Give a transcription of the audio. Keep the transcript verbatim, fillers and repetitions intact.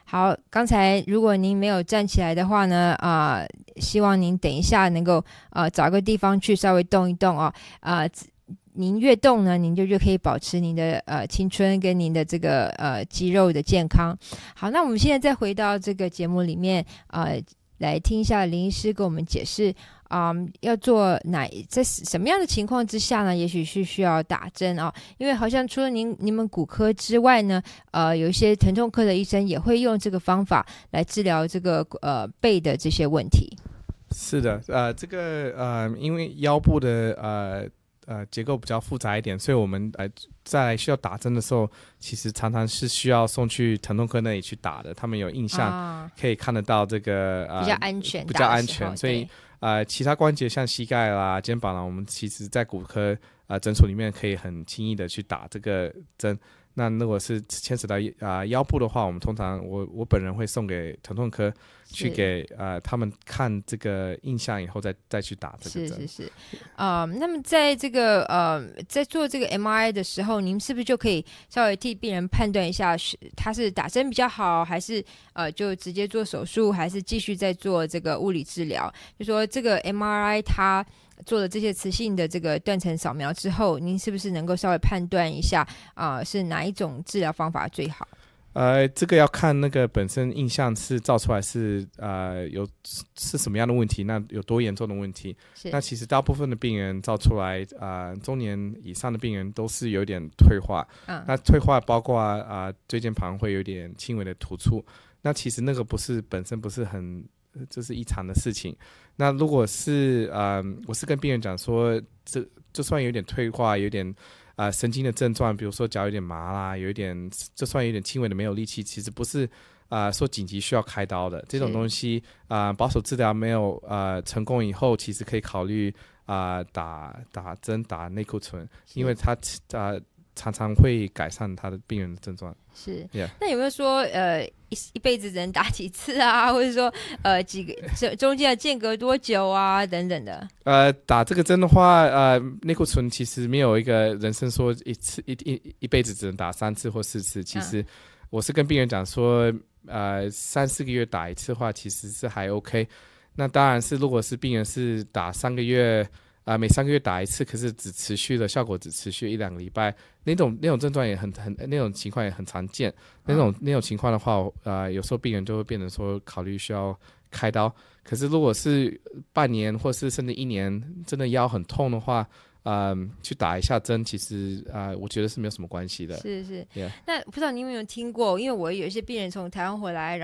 好，刚才如果您没有站起来的话呢，啊、呃，希望您等一下能够呃找个地方去稍微动一动哦，啊、呃，您越动呢，您就越可以保持您的呃青春跟您的这个呃肌肉的健康。好，那我们现在再回到这个节目里面，呃，来听一下林医师跟我们解释。嗯，要做哪在什么样的情况之下呢？也许是需要打针啊，因为好像除了您你们骨科之外呢，呃，有一些疼痛科的医生也会用这个方法来治疗这个呃背的这些问题。 是的，呃，这个呃，因为腰部的呃呃结构比较复杂一点，所以我们呃在需要打针的时候，其实常常是需要送去疼痛科那里去打的，他们有印象、啊、可以看得到这个呃比较安全， 比较安全，所以。呃，其他关节像膝盖啦、肩膀啦，我们其实在骨科呃诊所里面可以很轻易的去打这个针。那如果是牵扯到啊、呃、腰部的话，我们通常我我本人会送给疼痛科去给呃他们看这个印象以后再再去打这个针。 是是是，呃，那么在这个呃在做这个 M R I 的时候，您是不是就可以稍微替病人判断一下，是他是打针比较好，还是呃就直接做手术，还是继续在做这个物理治疗？就说这个 M R I 它做了这些磁性的这个断层扫描之后，您是不是能够稍微判断一下啊、呃、是哪一种治疗方法最好？ 呃，这个要看那个本身印象是照出来是呃有是什么样的问题，那有多严重的问题。那其实大部分的病人照出来，呃，中年以上的病人都是有点退化。嗯、那退化包括啊、呃、椎间盘会有点轻微的突出。那其实那个不是本身不是很这是异常的事情。那如果是呃，我是跟病人讲说，这就算有点退化，有点。呃，神经的症状，比如说脚有点麻啦，有一点，就算有点轻微的没有力气，其实不是啊、呃、说紧急需要开刀的这种东西啊、呃，保守治疗没有呃成功以后，其实可以考虑啊、呃、打打针打内固醇，因为它啊、呃、常常会改善他的病人的症状。 是， yeah. 那有没有说呃一一辈子只能打几次啊，或者说呃几个中间的间隔多久啊等等的？ 呃，打这个针的话，呃，内固醇其实没有一个人生说一次一一一辈子只能打三次或四次。其实我是跟病人讲说，呃，三四个月打一次的话，其实是还 OK。那当然是如果是病人是打三个月。啊、呃，每三个月打一次，可是只持续的效果只持续一两个礼拜，那种那种症状也很很那种情况也很常见。那种、嗯、那种情况的话，呃，有时候病人就会变成说考虑需要开刀。可是如果是半年或是甚至一年，真的腰很痛的话，呃，去打一下针，其实啊、呃，我觉得是没有什么关系的。 是是， yeah. 那不知道你有没有听过？因为我有一些病人从台湾回来，